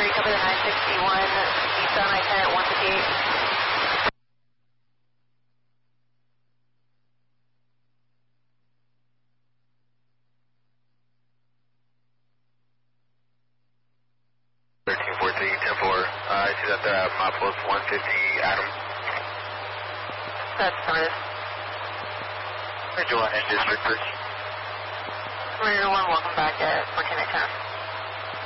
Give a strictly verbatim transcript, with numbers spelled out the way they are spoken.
three, copy the nine sixty-one, eastbound I ten at one fifty-eight. thirteen four three, ten four, uh, I see that they're at milepost one fifty, Adam. That's correct. Visual one in District Bridge. Rear one, welcome back at fourteen ten.